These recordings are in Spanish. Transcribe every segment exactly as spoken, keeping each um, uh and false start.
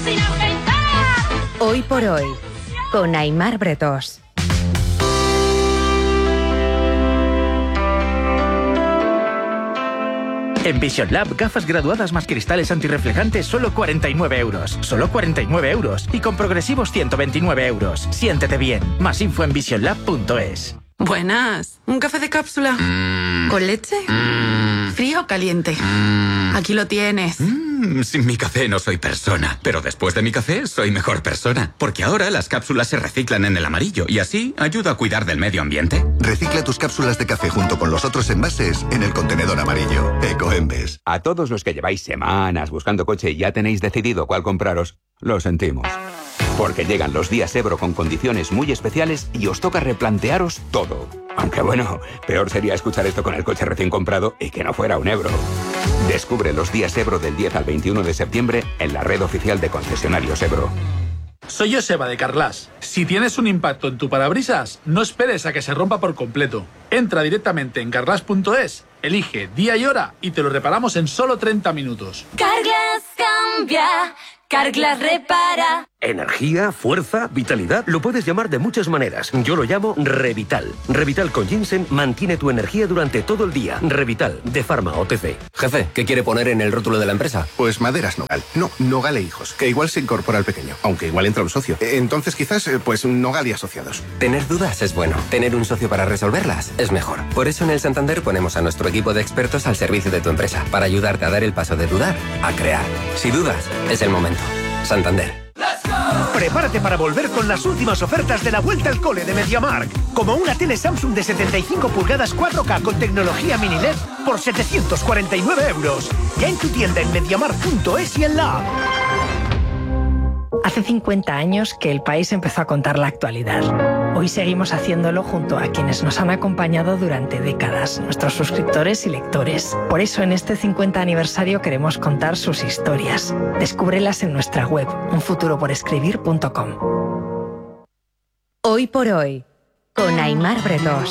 sin afeitar. Hoy por hoy, con Aimar Bretós. En Vision Lab, gafas graduadas más cristales antirreflejantes, solo cuarenta y nueve euros. Solo cuarenta y nueve euros. Y con progresivos ciento veintinueve euros. Siéntete bien. Más info en vision lab punto es. Buenas. ¿Un café de cápsula? Mm. ¿Con leche? Mm. ¿Frío o caliente? Mm. Aquí lo tienes. Mm. Sin mi café no soy persona. Pero después de mi café soy mejor persona. Porque ahora las cápsulas se reciclan en el amarillo. Y así ayuda a cuidar del medio ambiente. Recicla tus cápsulas de café junto con los otros envases en el contenedor amarillo. Ecoembes. A todos los que lleváis semanas buscando coche y ya tenéis decidido cuál compraros, lo sentimos. Porque llegan los días Ebro con condiciones muy especiales y os toca replantearos todo. Aunque bueno, peor sería escuchar esto con el coche recién comprado y que no fuera un Ebro. Descubre los días Ebro del diez al veintiuno de septiembre en la red oficial de concesionarios Ebro. Soy Joseba de Carglass. Si tienes un impacto en tu parabrisas, no esperes a que se rompa por completo. Entra directamente en carglass punto es, elige día y hora y te lo reparamos en solo treinta minutos. Carglass cambia, Carglass repara. Energía, fuerza, vitalidad, lo puedes llamar de muchas maneras. Yo lo llamo Revital. Revital con ginseng mantiene tu energía durante todo el día. Revital, de Pharma O T C. Jefe, ¿qué quiere poner en el rótulo de la empresa? Pues maderas Nogal. No, Nogal e Hijos, que igual se incorpora al pequeño, aunque igual entra un socio. Entonces quizás, pues Nogal y Asociados. Tener dudas es bueno. Tener un socio para resolverlas es mejor. Por eso en el Santander ponemos a nuestro equipo de expertos al servicio de tu empresa, para ayudarte a dar el paso de dudar a crear. Si dudas, es el momento. Santander. Prepárate para volver con las últimas ofertas de la vuelta al cole de MediaMarkt. Como una tele Samsung de setenta y cinco pulgadas cuatro K con tecnología mini L E D por setecientos cuarenta y nueve euros. Ya en tu tienda en mediamarkt punto es y en la app. Hace cincuenta años que el país empezó a contar la actualidad. Hoy seguimos haciéndolo junto a quienes nos han acompañado durante décadas, nuestros suscriptores y lectores. Por eso en este cincuenta aniversario queremos contar sus historias. Descúbrelas en nuestra web, un futuro por escribir punto com. Hoy por hoy, con Aimar Bretós.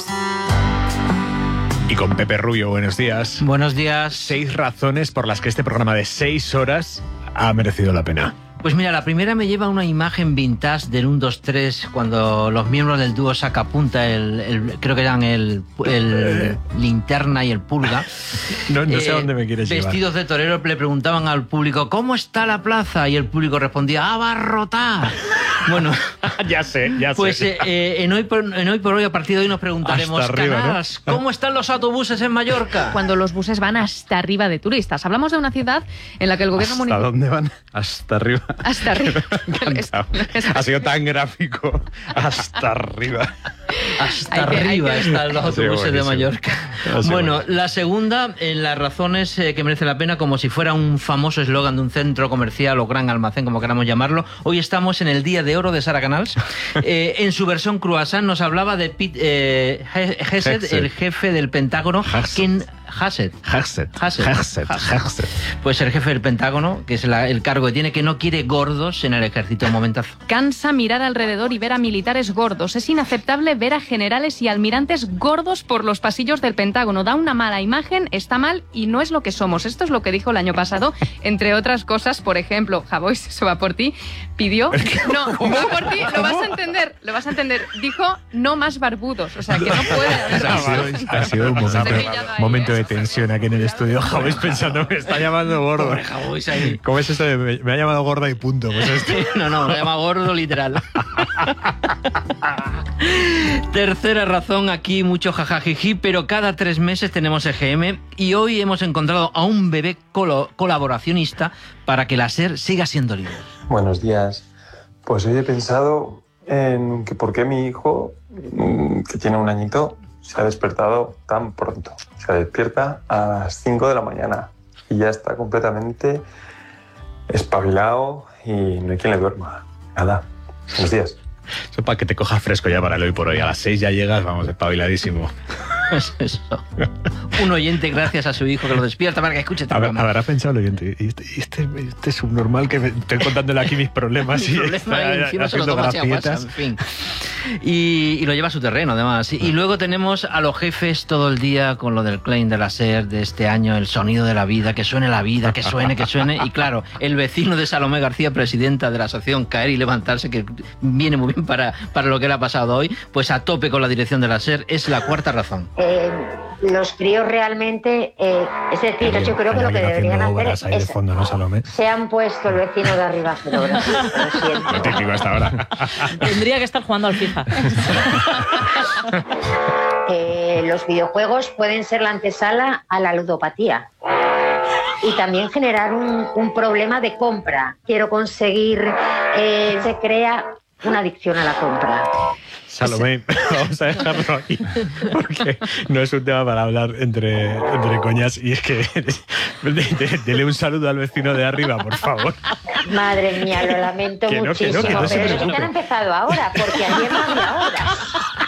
Y con Pepe Rubio, buenos días. Buenos días. Seis razones por las que este programa de seis horas ha merecido la pena. Pues mira, la primera me lleva una imagen vintage del uno, dos, tres, cuando los miembros del dúo Sacapunta, el, el, creo que eran el, el Linterna y el Pulga. No, no sé eh, a dónde me quieres vestidos llevar. Vestidos de torero le preguntaban al público, ¿cómo está la plaza? Y el público respondía, ¡abarrotada! Bueno, ya sé, ya pues, sé. Pues eh, en, hoy por, en Hoy por Hoy, a partir de hoy nos preguntaremos, hasta arriba, Canals, ¿no? ¿cómo están los autobuses en Mallorca? Cuando los buses van hasta arriba de turistas. Hablamos de una ciudad en la que el gobierno ¿Hasta municipal... dónde van? Hasta arriba. Hasta arriba. Ha sido tan gráfico. Hasta arriba. Hasta arriba que... están los autobuses de Mallorca. Bueno, bueno, la segunda, en las razones eh, que merece la pena, como si fuera un famoso eslogan de un centro comercial o gran almacén, como queramos llamarlo. Hoy estamos en el Día de Oro de Sara Canals. Eh, en su versión croissant nos hablaba de Pete eh, Hegseth, el jefe del Pentágono. Quien, Hassett. Hassett. Hassett. Hassett. Hassett. Pues el jefe del Pentágono, que es la, el cargo que tiene, que no quiere gordos en el ejército. Un momentazo. Cansa mirar alrededor y ver a militares gordos. Es inaceptable ver a generales y almirantes gordos por los pasillos del Pentágono. Da una mala imagen, está mal y no es lo que somos. Esto es lo que dijo el año pasado. Entre otras cosas, por ejemplo, Javois, eso va por ti, pidió... No, va por ti, lo vas a entender, lo vas a entender. Dijo, no más barbudos. O sea, que no puede haber... Ha sido, ha sido un momento, momento de tensión aquí en el estudio. Javois pensando, me está llamando gordo. Pobre Javois ahí. ¿Cómo es esto de me, me ha llamado gorda y punto? Pues esto. No, no, me llama gordo literal. Tercera razón, aquí mucho jajajiji, pero cada tres meses tenemos E G M y hoy hemos encontrado a un bebé colo- colaboracionista para que la SER siga siendo líder. Buenos días. Pues hoy he pensado en que por qué mi hijo, que tiene un añito, se ha despertado tan pronto. Se despierta a las cinco de la mañana y ya está completamente espabilado y no hay quien le duerma. Nada. Buenos días. Eso para que te coja fresco ya para el hoy por hoy. A las seis ya llegas, vamos, espabiladísimo. Pues eso. Un oyente gracias a su hijo que lo despierta para que escuche este programa. Habrá pensado el oyente, este, este, este subnormal que me, estoy contándole aquí mis problemas y problema está y encima se lo haciendo toma así a WhatsApp, gracietas. en fin. Y, y lo lleva a su terreno, además. Y luego tenemos a los jefes todo el día con lo del claim de la SER de este año, el sonido de la vida, que suene la vida, que suene, que suene. Y claro, el vecino de Salomé García, presidenta de la asociación Caer y Levantarse, que viene muy bien para, para lo que le ha pasado hoy, pues a tope con la dirección de la SER, es la cuarta razón. Eh, los críos realmente, eh, es decir, yo creo que lo que deberían hacer es, fondo, ¿no, Salomé? se han puesto el vecino de arriba a hacer obras. Lo siento. Lo típico hasta ahora. Tendría que estar jugando al FIFA. Eh, los videojuegos pueden ser la antesala a la ludopatía y también generar un, un problema de compra. Quiero conseguir, eh, se crea una adicción a la compra. Salomé, vamos a dejarlo aquí, porque no es un tema para hablar entre, entre coñas, y es que dele un saludo al vecino de arriba, por favor. Madre mía, lo lamento Que no, que no, muchísimo, que no se pero es que preocupe. han empezado ahora, porque ayer no había horas.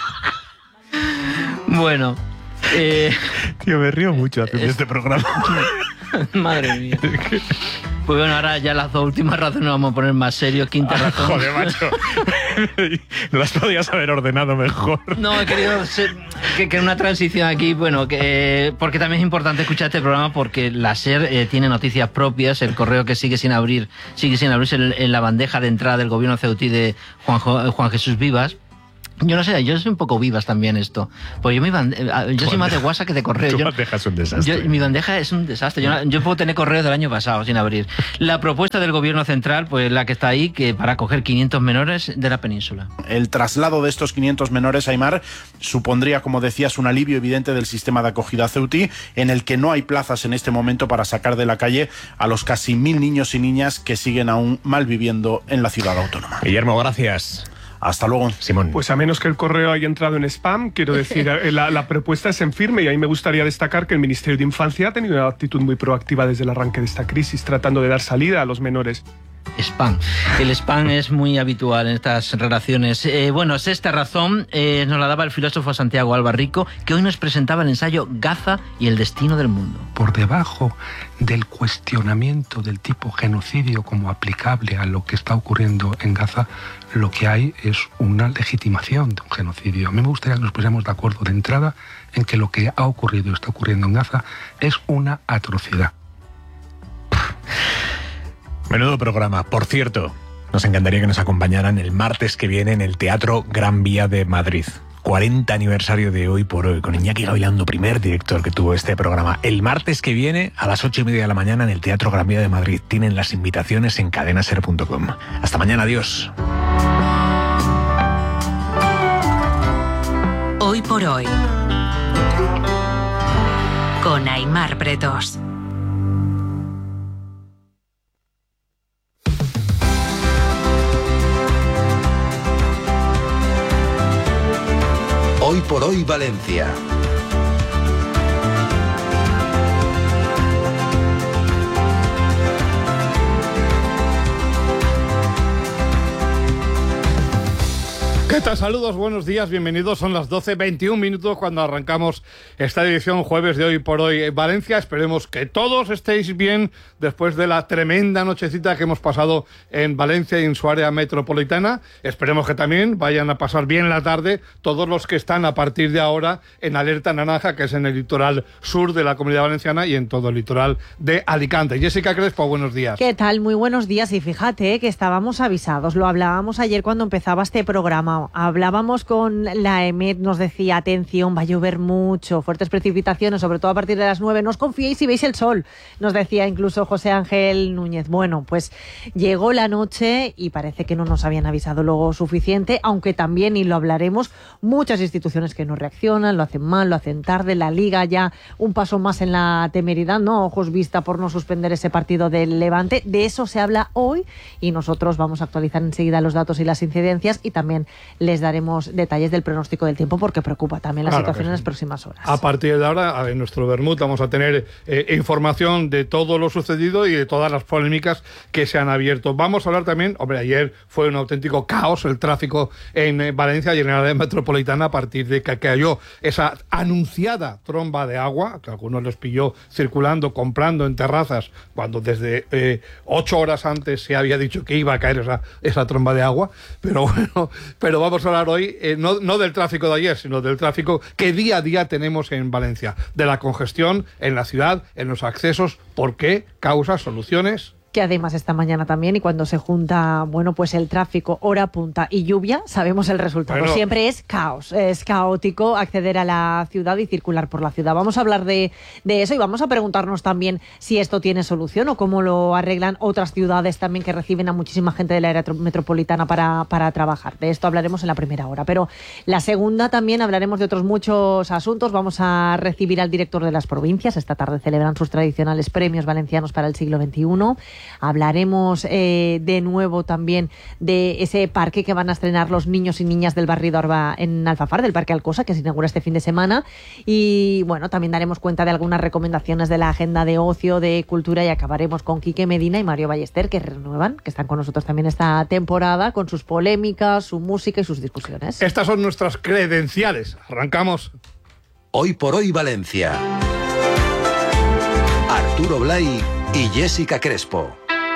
Bueno, eh... tío, me río mucho haciendo este programa. Madre mía. Pues bueno, ahora ya las dos últimas razones nos vamos a poner más serios. Quinta razón. Joder, macho. No las podías haber ordenado mejor. No, he querido ser, que, que una transición aquí, bueno, que, porque también es importante escuchar este programa porque la SER eh, tiene noticias propias, el correo que sigue sin abrir, sigue sin abrirse en, en la bandeja de entrada del gobierno ceutí de Juan, Juan Jesús Vivas. Yo no sé, yo soy un poco Vivas también esto. Pues yo, mi bande yo soy más de WhatsApp que de correo. Tu yo, bandeja es un desastre. Yo, mi bandeja es un desastre. Yo, yo puedo tener correos del año pasado sin abrir. La propuesta del gobierno central, pues la que está ahí, que para acoger quinientos menores de la península. El traslado de estos quinientos menores, Aimar, supondría, como decías, un alivio evidente del sistema de acogida ceutí, en el que no hay plazas en este momento para sacar de la calle a los casi mil niños y niñas que siguen aún malviviendo en la ciudad autónoma. Guillermo, gracias. Hasta luego. Simón. Pues a menos que el correo haya entrado en spam, quiero decir, la, la propuesta es en firme y ahí me gustaría destacar que el Ministerio de Infancia ha tenido una actitud muy proactiva desde el arranque de esta crisis, tratando de dar salida a los menores. Spam. El spam es muy habitual en estas relaciones. Eh, bueno, sexta razón eh, nos la daba el filósofo Santiago Albarrico, que hoy nos presentaba el ensayo Gaza y el destino del mundo. Por debajo del cuestionamiento del tipo genocidio como aplicable a lo que está ocurriendo en Gaza, lo que hay es una legitimación de un genocidio. A mí me gustaría que nos pusiéramos de acuerdo de entrada en que lo que ha ocurrido y está ocurriendo en Gaza es una atrocidad. Menudo programa. Por cierto, nos encantaría que nos acompañaran el martes que viene en el Teatro Gran Vía de Madrid. cuarenta aniversario de Hoy por Hoy, con Iñaki Gavilando, primer director que tuvo este programa. El martes que viene, a las ocho y media de la mañana, en el Teatro Gran Vía de Madrid. Tienen las invitaciones en cadena ser punto com. Hasta mañana, adiós. Hoy por Hoy, con Aimar Bretos. Hoy por Hoy Valencia. ¿Qué tal? Saludos, buenos días, bienvenidos. Son las doce veintiún minutos cuando arrancamos esta edición jueves de Hoy por Hoy en Valencia. Esperemos que todos estéis bien después de la tremenda nochecita que hemos pasado en Valencia y en su área metropolitana. Esperemos que también vayan a pasar bien la tarde todos los que están a partir de ahora en alerta naranja, que es en el litoral sur de la Comunidad Valenciana y en todo el litoral de Alicante. Jessica Crespo, buenos días. ¿Qué tal? Muy buenos días. Y fíjate eh, que estábamos avisados. Lo hablábamos ayer cuando empezaba este programa. Hablábamos con la E M E T, nos decía, atención, va a llover mucho, fuertes precipitaciones, sobre todo a partir de las nueve, no os confiéis si veis el sol, nos decía incluso José Ángel Núñez. Bueno, pues llegó la noche y parece que no nos habían avisado luego suficiente, aunque también, y lo hablaremos, muchas instituciones que no reaccionan, lo hacen mal, lo hacen tarde, la Liga ya un paso más en la temeridad, ¿no? Ojos vista por no suspender ese partido del Levante. De eso se habla hoy y nosotros vamos a actualizar enseguida los datos y las incidencias y también les daremos detalles del pronóstico del tiempo porque preocupa también la Claro situación que en sí. las próximas horas. A partir de ahora, en nuestro Vermut vamos a tener eh, información de todo lo sucedido y de todas las polémicas que se han abierto. Vamos a hablar también, hombre, ayer fue un auténtico caos el tráfico en eh, Valencia y en el área metropolitana a partir de que cayó esa anunciada tromba de agua, que a algunos les pilló circulando, comprando en terrazas, cuando desde eh, ocho horas antes se había dicho que iba a caer esa, esa tromba de agua. Pero bueno, pero vamos a hablar hoy eh, no, no del tráfico de ayer, sino del tráfico que día a día tenemos en Valencia, de la congestión en la ciudad, en los accesos, por qué, causas, soluciones. Que además esta mañana también, y cuando se junta, bueno, pues el tráfico, hora punta y lluvia, sabemos el resultado. Bueno. Siempre es caos, es caótico acceder a la ciudad y circular por la ciudad. Vamos a hablar de, de eso y vamos a preguntarnos también si esto tiene solución o cómo lo arreglan otras ciudades también que reciben a muchísima gente de la área metropolitana para, para trabajar. De esto hablaremos en la primera hora. Pero la segunda también hablaremos de otros muchos asuntos. Vamos a recibir al director de las provincias. Esta tarde celebran sus tradicionales premios valencianos para el siglo veintiuno. Hablaremos eh, de nuevo también de ese parque que van a estrenar los niños y niñas del barrio de Orba en Alfafar, del Parque Alcosa, que se inaugura este fin de semana. Y bueno, también daremos cuenta de algunas recomendaciones de la agenda de ocio, de cultura, y acabaremos con Quique Medina y Mario Ballester, que renuevan, que están con nosotros también esta temporada, con sus polémicas, su música y sus discusiones. Estas son nuestras credenciales. Arrancamos. Hoy por hoy Valencia. Arturo Blay y Jessica Crespo.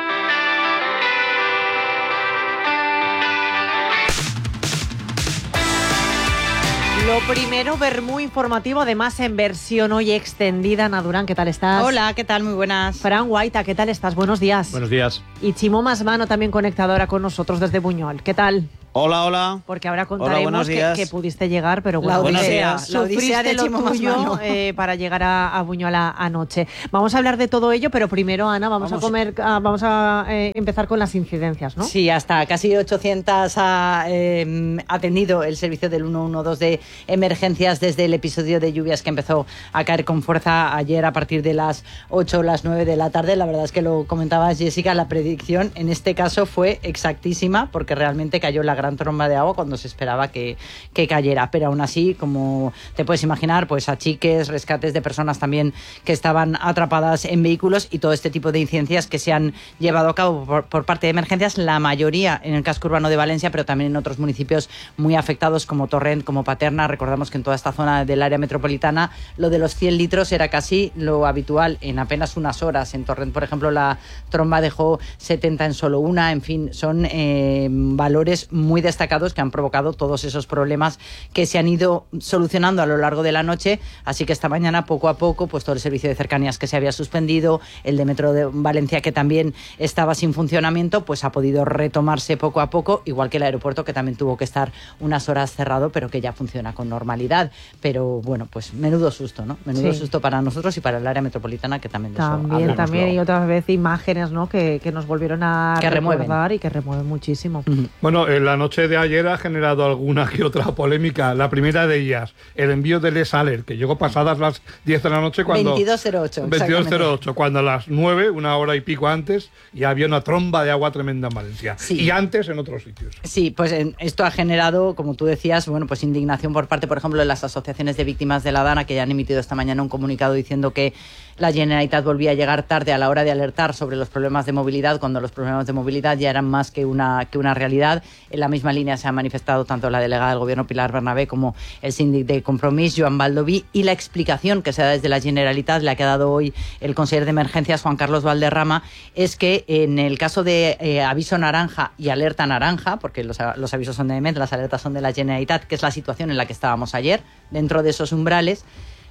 Lo primero, Bermú informativo, además en versión hoy extendida. Ana Durán, ¿qué tal estás? Hola, ¿qué tal? Muy buenas. Fran Guaita, ¿qué tal estás? Buenos días. Buenos días. Y Chimo Masmano, también conectadora con nosotros desde Buñol. ¿Qué tal? Hola, hola. Porque ahora Hola, contaremos buenos que, días. que pudiste llegar, pero La bueno, odisea, eh, la odisea de sufriste Chimo lo tuyo Masmano. eh, para llegar a, a Buñol a- anoche. Vamos a hablar de todo ello, pero primero, Ana, vamos, Vamos. a comer, ah, vamos a eh, empezar con las incidencias, ¿no? Sí, hasta casi ochocientas ha eh, atendido el servicio del uno uno dos de emergencias desde el episodio de lluvias que empezó a caer con fuerza ayer a partir de las ocho o las nueve de la tarde. La verdad es que lo comentabas, Jessica, la predicción en este caso fue exactísima porque realmente cayó la gran tromba de agua cuando se esperaba que, que cayera. Pero aún así, como te puedes imaginar, pues achiques, rescates de personas también que estaban atrapadas en vehículos y todo este tipo de incidencias que se han llevado a cabo por, por parte de emergencias, la mayoría en el casco urbano de Valencia, pero también en otros municipios muy afectados como Torrent, como Paterna. Recordamos que en toda esta zona del área metropolitana lo de los cien litros era casi lo habitual en apenas unas horas. En Torrent, por ejemplo, la tromba dejó setenta en solo una. En fin, son eh, valores muy destacados que han provocado todos esos problemas que se han ido solucionando a lo largo de la noche. Así que esta mañana, poco a poco, pues todo el servicio de cercanías que se había suspendido, el de Metro de Valencia que también estaba sin funcionamiento, pues ha podido retomarse poco a poco, igual que el aeropuerto que también tuvo que estar unas horas cerrado, pero que ya funciona con normalidad. Pero bueno, pues menudo susto, ¿no? Menudo Sí. susto para nosotros y para el área metropolitana, que también de eso También, hablamos también, luego. y otra vez imágenes, ¿no? Que, que nos volvieron a Que remueven. recordar y que remueven muchísimo. Bueno, en la noche de ayer ha generado alguna que otra polémica. La primera de ellas, el envío del E-Saler, que llegó pasadas las diez de la noche cuando... veintidós cero ocho, veintidós cero exactamente. ocho, cuando a las nueve, una hora y pico antes, ya había una tromba de agua tremenda en Valencia. Sí. Y antes en otros sitios. Sí, pues en- esto ha generado, como tú decías, bueno, pues indignación por parte, por ejemplo, de las asociaciones de víctimas de la Dana, que ya han emitido esta mañana un comunicado diciendo que la Generalitat volvía a llegar tarde a la hora de alertar sobre los problemas de movilidad, cuando los problemas de movilidad ya eran más que una, que una realidad. En la misma línea se han manifestado tanto la delegada del Gobierno, Pilar Bernabé, como el síndic de Compromís, Joan Baldoví, y la explicación que se da desde la Generalitat, la que ha dado hoy el consejero de Emergencias, Juan Carlos Valderrama, es que en el caso de eh, aviso naranja y alerta naranja, porque los, los avisos son de E M E T, las alertas son de la Generalitat, que es la situación en la que estábamos ayer, dentro de esos umbrales,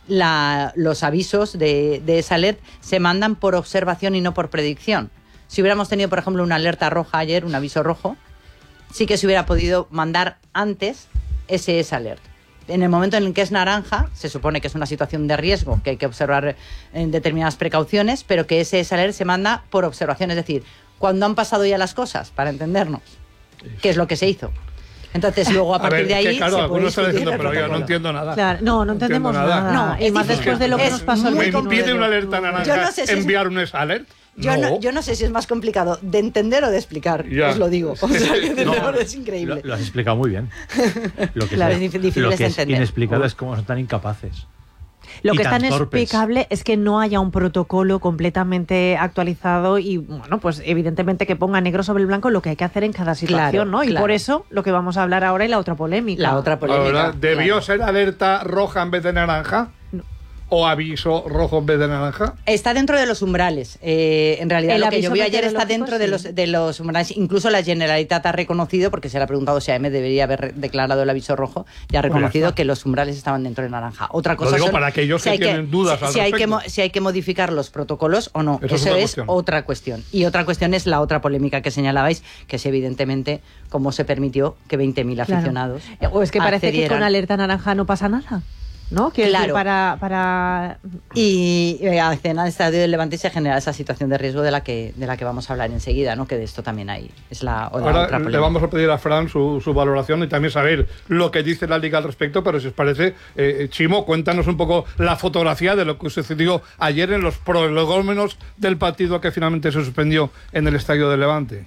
la, los avisos de, de esa alerta se mandan por observación y no por predicción. Si hubiéramos tenido, por ejemplo, una alerta roja ayer, un aviso rojo, sí que se hubiera podido mandar antes ese ese alert. En el momento en el que es naranja, se supone que es una situación de riesgo, que hay que observar en determinadas precauciones, pero que ese ese alert se manda por observación, es decir, cuando han pasado ya las cosas, para entendernos, qué es lo que se hizo. Entonces, luego, a partir ver, de ahí, que, claro, se puede algunos están discutir diciendo, el pero yo no protocolo. entiendo nada. Claro, no, no entendemos entiendo nada. No, y es más difícil. después de lo que Es nos pasó el muy ¿Me veintinueve impide de una octubre. alerta naranja Yo no sé si es- enviar un alert? Yo no. No. yo no sé si es más complicado de entender o de explicar, Ya. os lo digo. O sea, que de No, verdad es increíble. Lo, lo has explicado muy bien. Lo que Claro, es, es difícil lo de que es entender. inexplicable es cómo son tan incapaces. Lo Y que es tan tan torpes. explicable es que no haya un protocolo completamente actualizado y, bueno, pues evidentemente que ponga negro sobre el blanco lo que hay que hacer en cada situación, Claro, ¿no? Y claro. por eso lo que vamos a hablar ahora y la otra polémica. La otra polémica. Ahora, ¿debió claro. ser alerta roja en vez de naranja? ¿O aviso rojo en vez de naranja? Está dentro de los umbrales. Eh, en realidad, El lo que yo aviso vi ayer está meteorológico, dentro de sí. los, de los umbrales. Incluso la Generalitat ha reconocido, porque se le ha preguntado si A M debería haber declarado el aviso rojo, y ha reconocido está. que los umbrales estaban dentro de naranja. Otra Lo cosa digo son para aquellos si que hay tienen dudas si, al si hay que respecto. mo- si hay que modificar los protocolos o no. Eso es Eso otra es cuestión. otra cuestión. Y otra cuestión es la otra polémica que señalabais, que es evidentemente cómo se permitió que veinte mil Claro. aficionados O es que parece que accedieran. con alerta naranja no pasa nada, ¿no? Quiero decir, Claro. para, para... Y eh, a escena del Estadio del Levante se genera esa situación de riesgo de la que de la que vamos a hablar enseguida, ¿no? Que de esto también hay. Es la, o la Ahora otra le polémica. vamos a pedir a Fran su, su valoración y también saber lo que dice la Liga al respecto, pero si os parece, eh, Chimo, cuéntanos un poco la fotografía de lo que sucedió ayer en los prolegómenos del partido que finalmente se suspendió en el Estadio del Levante.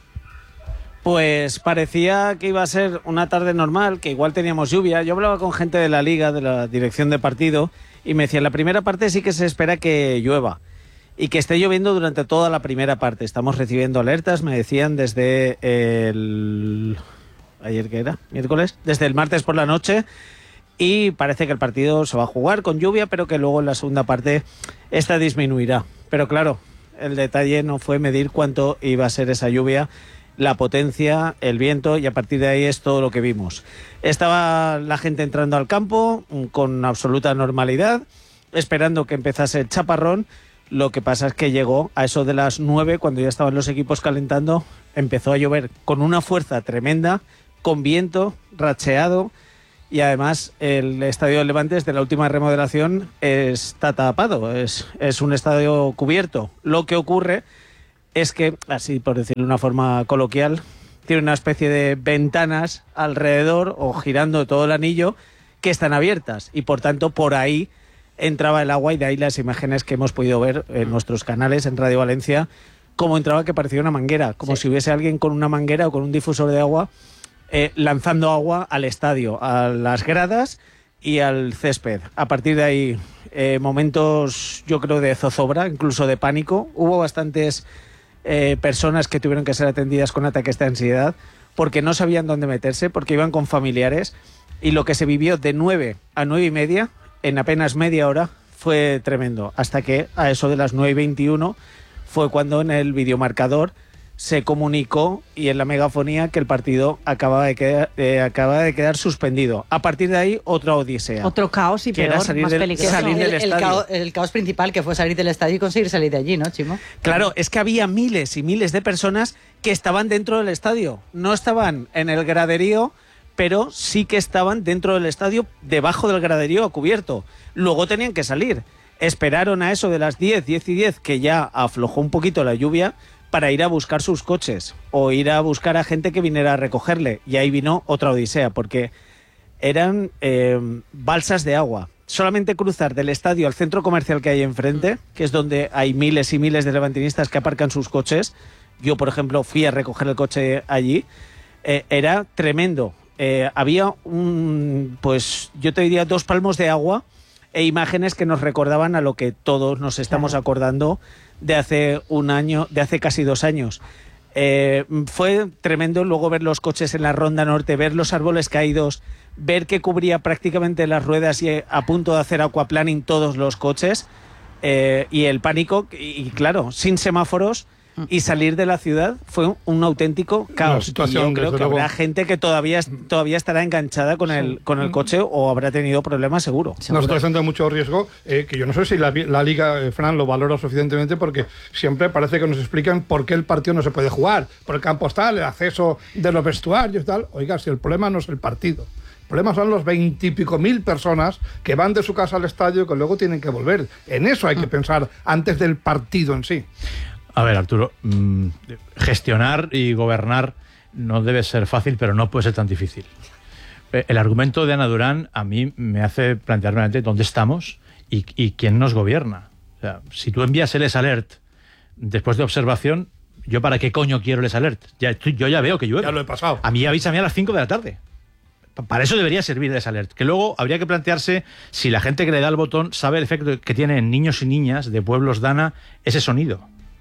Pues parecía que iba a ser una tarde normal, que igual teníamos lluvia. Yo hablaba con gente de la Liga, de la dirección de partido, y me decían, la primera parte sí que se espera que llueva y que esté lloviendo durante toda la primera parte. Estamos recibiendo alertas, me decían, desde el... ¿Ayer qué era? ¿Miércoles? Desde el martes por la noche, y parece que el partido se va a jugar con lluvia, pero que luego en la segunda parte esta disminuirá. Pero claro, el detalle no fue medir cuánto iba a ser esa lluvia, la potencia, el viento, y a partir de ahí es todo lo que vimos. Estaba la gente entrando al campo con absoluta normalidad, esperando que empezase el chaparrón. Lo que pasa es que llegó a eso de las nueve, cuando ya estaban los equipos calentando, empezó a llover con una fuerza tremenda, con viento, racheado, y además el Estadio del Levante, desde la última remodelación, está tapado, es, es un estadio cubierto. Lo que ocurre es que, así por decirlo de una forma coloquial, tiene una especie de ventanas alrededor o girando todo el anillo que están abiertas, y por tanto por ahí entraba el agua, y de ahí las imágenes que hemos podido ver en nuestros canales en Radio Valencia, cómo entraba, que parecía una manguera, como Sí. si hubiese alguien con una manguera o con un difusor de agua eh, lanzando agua al estadio, a las gradas y al césped. A partir de ahí, eh, momentos, yo creo, de zozobra, incluso de pánico. Hubo bastantes eh, personas que tuvieron que ser atendidas con ataques de ansiedad porque no sabían dónde meterse, porque iban con familiares, y lo que se vivió de nueve a nueve y media, en apenas media hora, fue tremendo, hasta que a eso de las nueve y veintiuno fue cuando en el videomarcador se comunicó, y en la megafonía, que el partido acaba de quedar, eh, acaba de quedar suspendido. A partir de ahí, otra odisea. Otro caos y Que era peor, salir más del- peligroso. salir del el, el estadio. caos, el caos principal, que fue salir del estadio y conseguir salir de allí, ¿no, Chimo? Claro, es que había miles y miles de personas que estaban dentro del estadio. No estaban en el graderío, pero sí que estaban dentro del estadio, debajo del graderío, a cubierto. Luego tenían que salir. Esperaron a eso de las diez, diez y diez, que ya aflojó un poquito la lluvia, para ir a buscar sus coches o ir a buscar a gente que viniera a recogerle. Y ahí vino otra odisea, porque eran eh, balsas de agua. Solamente cruzar del estadio al centro comercial que hay enfrente, que es donde hay miles y miles de levantinistas que aparcan sus coches. Yo, por ejemplo, fui a recoger el coche allí. Eh, era tremendo. Eh, había un, pues yo te diría, dos palmos de agua e imágenes que nos recordaban a lo que todos nos estamos Claro. acordando de hace un año, de hace casi dos años. Eh, fue tremendo luego ver los coches en la Ronda Norte, ver los árboles caídos, ver que cubría prácticamente las ruedas y eh, a punto de hacer aquaplaning todos los coches, eh, y el pánico, y, y claro, sin semáforos, y salir de la ciudad fue un, un auténtico caos. situación, Y yo creo desde que luego. habrá gente que todavía, todavía estará enganchada con el, con el coche, o habrá tenido problemas seguro. Una situación de mucho riesgo, eh, que yo no sé si la, la Liga, eh, Fran, lo valora suficientemente, porque siempre parece que nos explican por qué el partido no se puede jugar, por el campo está, el acceso de los vestuarios y tal. Oiga, si el problema no es el partido. El problema son los veintipico mil personas que van de su casa al estadio y que luego tienen que volver. En eso hay que pensar antes del partido en sí. A ver, Arturo, mmm, gestionar y gobernar no debe ser fácil, pero no puede ser tan difícil. El argumento de Ana Durán a mí me hace plantearme dónde estamos y, y quién nos gobierna. O sea, si tú envías el S-Alert después de observación, ¿yo para qué coño quiero les alert? Ya estoy, yo ya veo que llueve. Ya lo he pasado. A mí avísame a las cinco de la tarde. Para eso debería servir les alert. Que luego habría que plantearse si la gente que le da el botón sabe el efecto que tiene en niños y niñas de pueblos Dana ese sonido.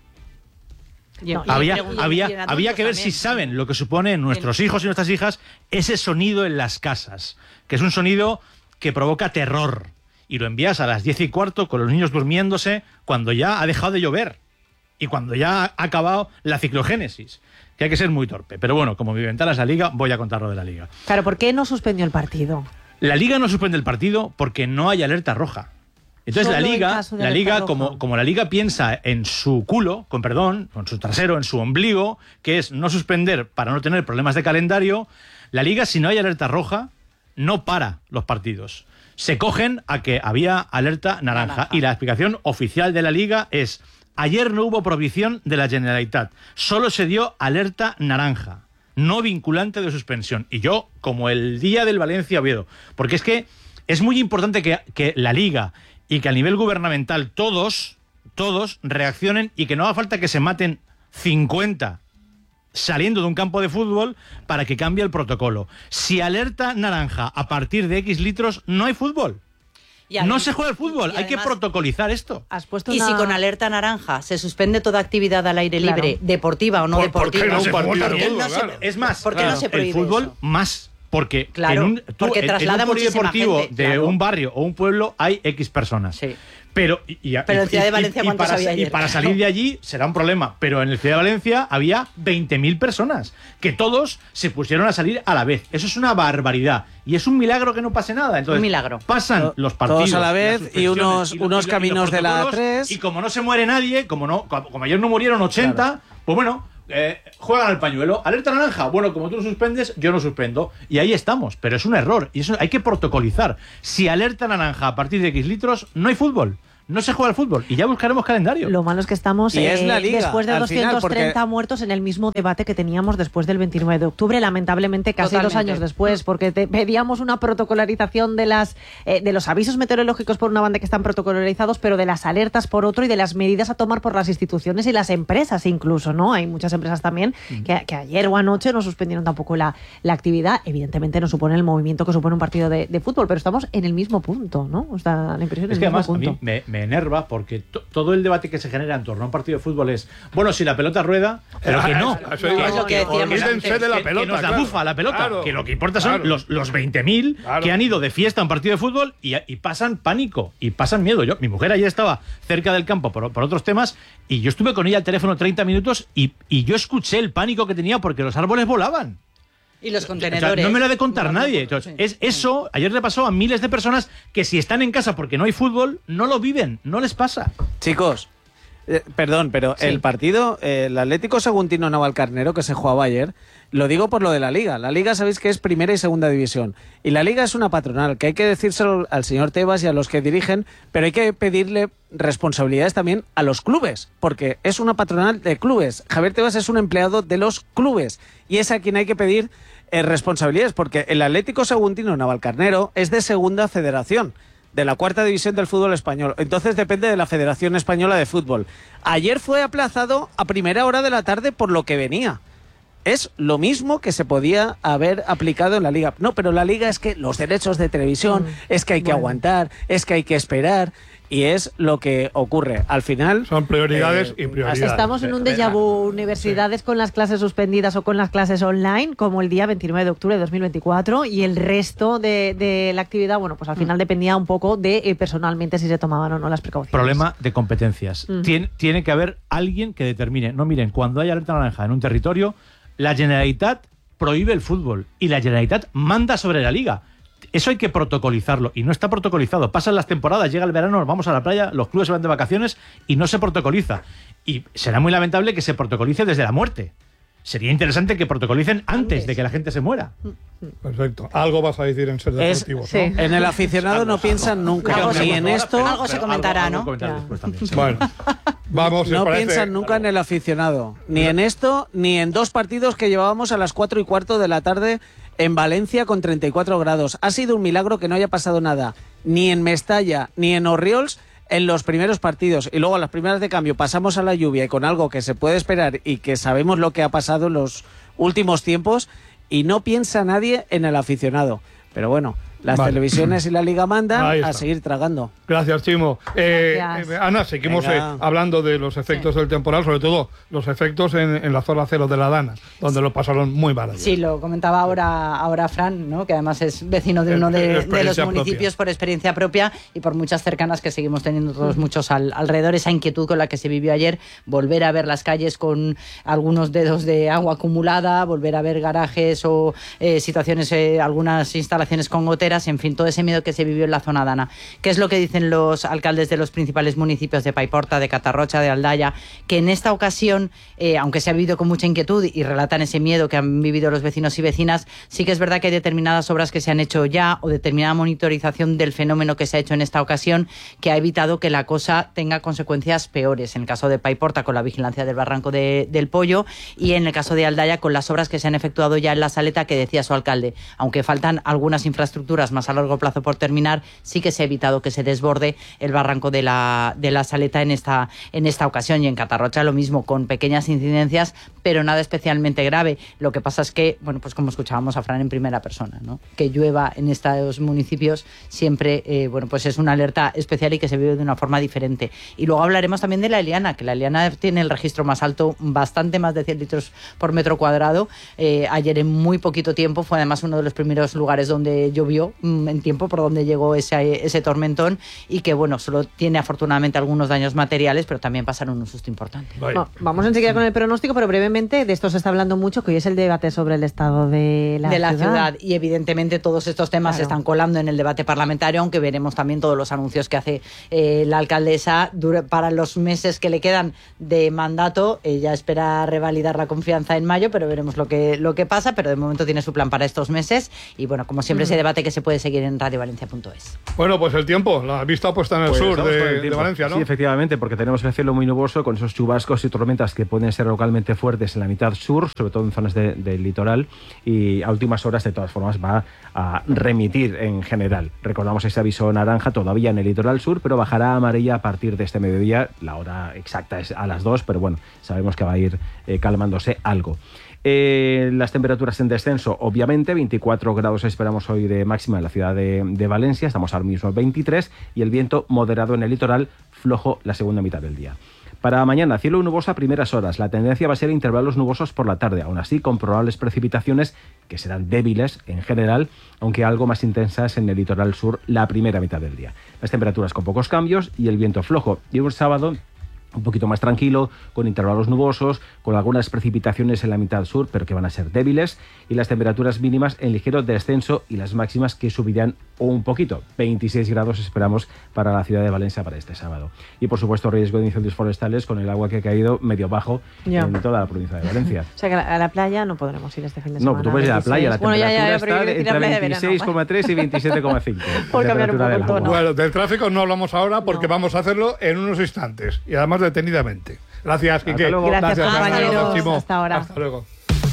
No, había había, había que ver también. Si saben lo que supone en nuestros hijos y nuestras hijas ese sonido en las casas, que es un sonido que provoca terror. Y lo envías a las diez y cuarto con los niños durmiéndose cuando ya ha dejado de llover y cuando ya ha acabado la ciclogénesis. Que hay que ser muy torpe. Pero bueno, como mi ventana es la Liga, voy a contar lo de la Liga. Claro, ¿por qué no suspendió el partido? La Liga no suspende el partido porque no hay alerta roja. Entonces Solo la Liga, la Liga roja. como, como la Liga piensa en su culo, con perdón, con su trasero, en su ombligo, que es no suspender para no tener problemas de calendario, la Liga, si no hay alerta roja, no para los partidos. Se cogen a que había alerta naranja. naranja. Y la explicación oficial de la Liga es: ayer no hubo prohibición de la Generalitat, solo se dio alerta naranja, no vinculante de suspensión. Y yo, como el día del Valencia-Oviedo, porque es que es muy importante que, que la Liga y que a nivel gubernamental todos, todos reaccionen y que no haga falta que se maten cincuenta saliendo de un campo de fútbol para que cambie el protocolo. Si alerta naranja a partir de X litros, no hay fútbol. Además, no se juega el fútbol, hay además, que protocolizar esto. Has puesto y una... si con alerta naranja se suspende toda actividad al aire libre, claro, deportiva o no ¿Por, deportiva. ¿Por qué no, no se partido, porque fútbol, no se, claro. Es más, ¿por qué claro, no se prohíbe el fútbol eso? Más. Porque, claro, en un, tú, porque en, traslada en un polideportivo gente, de claro. un barrio o un pueblo hay X personas. Sí. Pero, y, y, pero en Ciudad de Valencia, y, ¿cuántos para, había ayer? Y para salir de allí será un problema. Pero en el Ciudad de Valencia había veinte mil personas, que todos se pusieron a salir a la vez. Eso es una barbaridad. Y es un milagro que no pase nada. Entonces, un milagro. Pasan to los partidos. Todos a la vez y unos, y los, unos y caminos y de la A tres. Y como no se muere nadie, como, no, como ayer no murieron ochenta, claro, pues bueno... Eh, juegan al pañuelo, alerta naranja, bueno, como tú lo suspendes, yo no suspendo, y ahí estamos, pero es un error, y eso hay que protocolizar. Si alerta naranja a partir de X litros, no hay fútbol, no se juega al fútbol, y ya buscaremos calendario. Lo malo es que estamos eh, es la Liga, después de doscientos treinta final, porque... muertos en el mismo debate que teníamos después del veintinueve de octubre, lamentablemente casi Totalmente. dos años después, porque te pedíamos una protocolarización de las eh, de los avisos meteorológicos por una banda que están protocolarizados, pero de las alertas por otro y de las medidas a tomar por las instituciones y las empresas incluso, ¿no? Hay muchas empresas también mm. que, que ayer o anoche no suspendieron tampoco la, la actividad. Evidentemente no supone el movimiento que supone un partido de, de fútbol, pero estamos en el mismo punto, ¿no? O sea, la impresión es, es que el mismo además punto. A mí me, me enerva porque to, todo el debate que se genera en torno a un partido de fútbol es, bueno, si la pelota rueda, pero que no. Eso que, es lo que decíamos que, antes. De la que, pelota, que nos la claro. bufa la pelota, Claro. que lo que importa Claro. son los, los veinte mil claro. que han ido de fiesta a un partido de fútbol y, y pasan pánico y pasan miedo. Yo, mi mujer ayer estaba cerca del campo por, por otros temas y yo estuve con ella al teléfono treinta minutos y, y yo escuché el pánico que tenía porque los árboles volaban. Y los contenedores. O sea, no me lo ha de contar no, nadie. Entonces, es eso, ayer le pasó a miles de personas que si están en casa porque no hay fútbol, no lo viven, no les pasa. Chicos, eh, perdón, pero sí. el partido, eh, el Atlético Saguntino Navalcarnero que se jugaba ayer, lo digo por lo de la Liga. La Liga sabéis que es primera y segunda división. Y la Liga es una patronal, que hay que decírselo al señor Tebas y a los que dirigen, pero hay que pedirle responsabilidades también a los clubes, porque es una patronal de clubes. Javier Tebas es un empleado de los clubes y es a quien hay que pedir eh, responsabilidades, porque el Atlético Saguntino Navalcarnero es de segunda federación, de la cuarta división del fútbol español. Entonces depende de la Federación Española de Fútbol. Ayer fue aplazado a primera hora de la tarde por lo que venía. Es lo mismo que se podía haber aplicado en la Liga. No, pero la Liga es que los derechos de televisión, mm, es que hay que bueno. aguantar, es que hay que esperar, y es lo que ocurre. Al final... Son prioridades eh, y prioridades. Estamos en un déjà vu, universidades sí. con las clases suspendidas o con las clases online, como el día veintinueve de octubre de dos mil veinticuatro, y el resto de, de la actividad, bueno, pues al final mm. dependía un poco de eh, personalmente si se tomaban o no las precauciones. Problema de competencias. Mm. Tien, tiene que haber alguien que determine, no, miren, cuando hay alerta naranja en un territorio, la Generalitat prohíbe el fútbol y la Generalitat manda sobre la Liga. Eso hay que protocolizarlo y no está protocolizado. Pasan las temporadas, llega el verano, nos vamos a la playa, los clubes se van de vacaciones y no se protocoliza. Y será muy lamentable que se protocolice desde la muerte. Sería interesante que protocolicen antes de que la gente se muera. Perfecto. Algo vas a decir en Ser Deportivos, sí. ¿no? En el aficionado no piensan nunca. Algo ni en esto... Algo se comentará, ¿no? Bueno, vamos. No parece... piensan nunca en el aficionado. Ni en esto, ni en dos partidos que llevábamos a las cuatro y cuarto de la tarde en Valencia con treinta y cuatro grados. Ha sido un milagro que no haya pasado nada. Ni en Mestalla, ni en Orriols, en los primeros partidos y luego a las primeras de cambio pasamos a la lluvia y con algo que se puede esperar y que sabemos lo que ha pasado en los últimos tiempos y no piensa nadie en el aficionado. Pero bueno, las vale. televisiones y la Liga mandan a seguir tragando. Gracias, Chimo. Eh, Gracias. Eh, Ana, seguimos eh, hablando de los efectos sí. del temporal, sobre todo los efectos en, en la zona cero de la Dana, donde sí. lo pasaron muy mal. Sí, lo comentaba ahora, ahora Fran, ¿no? Que además es vecino de uno de, de los municipios propia. por experiencia propia y por muchas cercanas que seguimos teniendo todos mm. muchos al, alrededor. Esa inquietud con la que se vivió ayer, volver a ver las calles con algunos dedos de agua acumulada, volver a ver garajes o eh, situaciones, eh, algunas instalaciones con goteras, en fin, todo ese miedo que se vivió en la zona Dana. ¿Qué es lo que dicen los alcaldes de los principales municipios de Paiporta, de Catarrocha, de Aldaya? Que en esta ocasión, eh, aunque se ha vivido con mucha inquietud y relatan ese miedo que han vivido los vecinos y vecinas, sí que es verdad que hay determinadas obras que se han hecho ya o determinada monitorización del fenómeno que se ha hecho en esta ocasión que ha evitado que la cosa tenga consecuencias peores. En el caso de Paiporta, con la vigilancia del barranco de, del Pollo, y en el caso de Aldaya, con las obras que se han efectuado ya en la Saleta, que decía su alcalde. Aunque faltan algunas infraestructuras más a largo plazo por terminar, sí que se ha evitado que se desborde el barranco de la, de la Saleta en esta, en esta ocasión. Y en Catarrocha lo mismo, con pequeñas incidencias, pero nada especialmente grave. Lo que pasa es que, bueno, pues como escuchábamos a Fran en primera persona, ¿no? Que llueva en estos municipios siempre, eh, bueno, pues es una alerta especial y que se vive de una forma diferente. Y luego hablaremos también de la Eliana, que la Eliana tiene el registro más alto, bastante más de cien litros por metro cuadrado. Eh, ayer en muy poquito tiempo fue además uno de los primeros lugares donde llovió en tiempo, por donde llegó ese, ese tormentón, y que bueno, solo tiene afortunadamente algunos daños materiales, pero también pasaron un susto importante. No, vamos enseguida con el pronóstico, pero brevemente de esto se está hablando mucho, que hoy es el debate sobre el estado de la de ciudad. la ciudad, y evidentemente todos estos temas claro. se están colando en el debate parlamentario, aunque veremos también todos los anuncios que hace eh, la alcaldesa dura, para los meses que le quedan de mandato. Ella espera revalidar la confianza en mayo, pero veremos lo que, lo que pasa, pero de momento tiene su plan para estos meses, y bueno, como siempre, mm. ese debate que se puede seguir en radio valencia punto es. Bueno, pues el tiempo, la vista puesta en el pues sur de, el de Valencia, ¿no? Sí, efectivamente, porque tenemos el cielo muy nuboso con esos chubascos y tormentas que pueden ser localmente fuertes en la mitad sur, sobre todo en zonas de, del litoral, y a últimas horas de todas formas va a remitir en general. Recordamos ese aviso naranja todavía en el litoral sur, pero bajará a amarilla a partir de este mediodía. La hora exacta es a las dos, pero bueno, sabemos que va a ir eh, calmándose algo. Eh, las temperaturas en descenso, obviamente, veinticuatro grados esperamos hoy de máxima en la ciudad de, de Valencia, estamos ahora mismo veintitrés, y el viento moderado en el litoral, flojo la segunda mitad del día. Para mañana, cielo nuboso a primeras horas, la tendencia va a ser intervalos nubosos por la tarde, aún así con probables precipitaciones que serán débiles en general, aunque algo más intensas en el litoral sur la primera mitad del día. Las temperaturas con pocos cambios y el viento flojo, y un sábado un poquito más tranquilo, con intervalos nubosos, con algunas precipitaciones en la mitad sur, pero que van a ser débiles, y las temperaturas mínimas en ligero descenso y las máximas que subirán un poquito. veintiséis grados esperamos para la ciudad de Valencia para este sábado. Y por supuesto riesgo de incendios forestales con el agua que ha caído medio bajo ya. en toda la provincia de Valencia. O sea que a la playa no podremos ir este fin de semana. No, tú puedes ir a la playa, la bueno, temperatura ya, ya, está entre veintiséis coma tres y veintisiete coma cinco. Por cambiar un poco el tono. Bueno, del tráfico no hablamos ahora porque no. vamos a hacerlo en unos instantes y además detenidamente. Gracias, Quique. Gracias, Gracias compañeros. Hasta ahora. Hasta luego.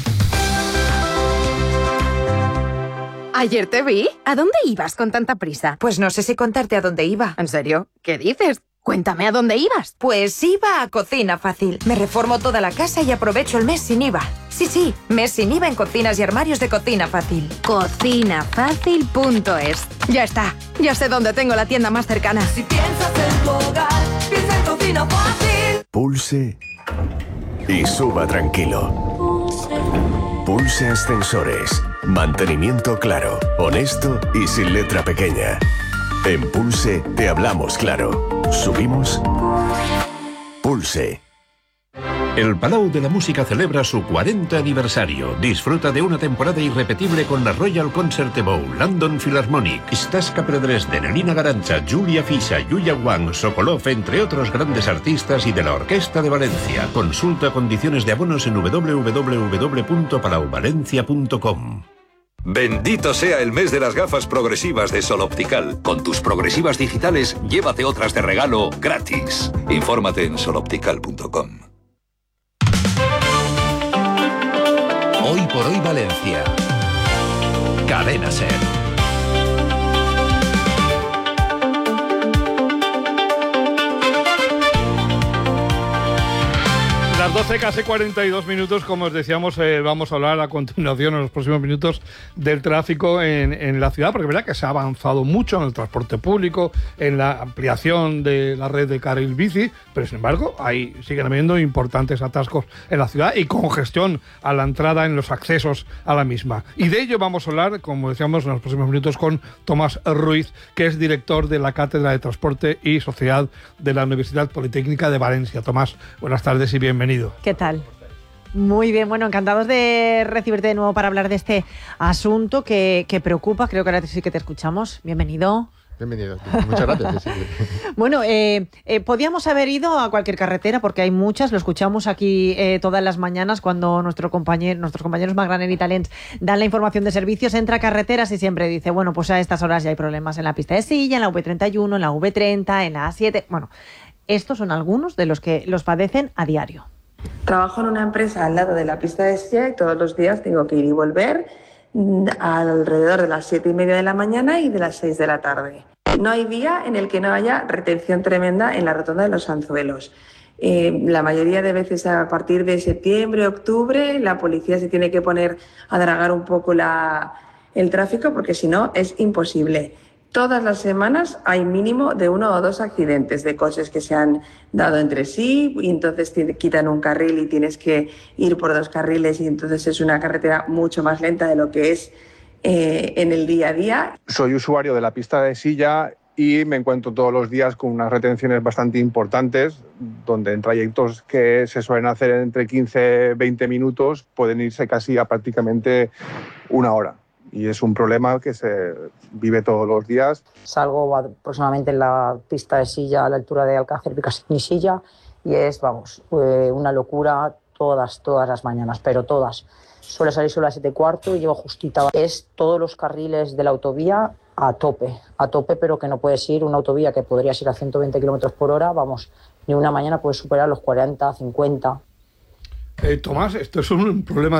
Ayer te vi. ¿A dónde ibas con tanta prisa? Pues no sé si contarte a dónde iba. ¿En serio? ¿Qué dices? Cuéntame a dónde ibas. Pues iba a Cocina Fácil. Me reformo toda la casa y aprovecho el mes sin I V A. Sí, sí, mes sin I V A en cocinas y armarios de Cocina Fácil. Cocina Fácil punto es. Ya está. Ya sé dónde tengo la tienda más cercana. Si piensas en tu hogar, piensa en Cocina Fácil. Pulse y suba tranquilo. Pulse Ascensores. Mantenimiento claro, honesto y sin letra pequeña. En Pulse te hablamos claro. Subimos. Pulse. El Palau de la Música celebra su cuarenta aniversario. Disfruta de una temporada irrepetible con la Royal Concert Bowl, London Philharmonic, Staska Predresden, Elina Garancha, Julia Fischer, Yuya Wang, Sokolov, entre otros grandes artistas, y de la Orquesta de Valencia. Consulta condiciones de abonos en doble u doble u doble u punto palau valencia punto com. Bendito sea el mes de las gafas progresivas de Sol Optical. Con tus progresivas digitales, llévate otras de regalo gratis. Infórmate en sol optical punto com. Hoy por hoy Valencia. Cadena Ser. Las doce, casi cuarenta y dos minutos, como os decíamos, eh, vamos a hablar a continuación en los próximos minutos del tráfico en, en la ciudad, porque es verdad que se ha avanzado mucho en el transporte público, en la ampliación de la red de carril bici, pero sin embargo hay, siguen habiendo importantes atascos en la ciudad y congestión a la entrada en los accesos a la misma. Y de ello vamos a hablar, como decíamos, en los próximos minutos con Tomás Ruiz, que es director de la Cátedra de Transporte y Sociedad de la Universidad Politécnica de Valencia. Tomás, buenas tardes y bienvenido. ¿Qué tal? Muy bien, bueno, encantados de recibirte de nuevo para hablar de este asunto que, que preocupa. Creo que ahora sí que te escuchamos. Bienvenido. Bienvenido. Muchas gracias. Sí, sí. Bueno, eh, eh, podíamos haber ido a cualquier carretera porque hay muchas. Lo escuchamos aquí eh, todas las mañanas cuando nuestro compañero, nuestros compañeros Magranel y Talents dan la información de servicios. Entra a carreteras y siempre dice, bueno, pues a estas horas ya hay problemas en la pista de Silla, en la V treinta y uno, en la V treinta, en la A siete. Bueno, estos son algunos de los que los padecen a diario. Trabajo en una empresa al lado de la pista de esquí y todos los días tengo que ir y volver alrededor de las siete y media de la mañana y de las seis de la tarde. No hay día en el que no haya retención tremenda en la rotonda de los Anzuelos. Eh, la mayoría de veces a partir de septiembre, octubre, la policía se tiene que poner a dragar un poco la, el tráfico porque si no es imposible. Todas las semanas hay mínimo de uno o dos accidentes de coches que se han dado entre sí y entonces te quitan un carril y tienes que ir por dos carriles y entonces es una carretera mucho más lenta de lo que es eh, en el día a día. Soy usuario de la pista de Silla y me encuentro todos los días con unas retenciones bastante importantes donde en trayectos que se suelen hacer entre quince y veinte minutos pueden irse casi a prácticamente una hora. Y es un problema que se vive todos los días. Salgo aproximadamente en la pista de Silla a la altura de Alcácer Picassini-Silla y es, vamos, una locura todas, todas las mañanas, pero todas. Suelo salir solo a las siete y cuarto y llego justita. Es todos los carriles de la autovía a tope, a tope, pero que no puedes ir una autovía que podrías ir a ciento veinte kilómetros por hora, vamos, ni una mañana puedes superar los cuarenta, cincuenta. Eh, Tomás, esto es un problema